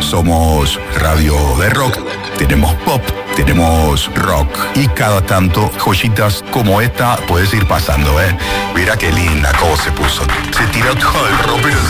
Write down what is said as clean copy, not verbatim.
somos radio de rock, tenemos pop, tenemos rock y cada tanto joyitas como esta puedes ir pasando, ¿eh? Mira qué linda cómo se puso. Se tiró todo el ropero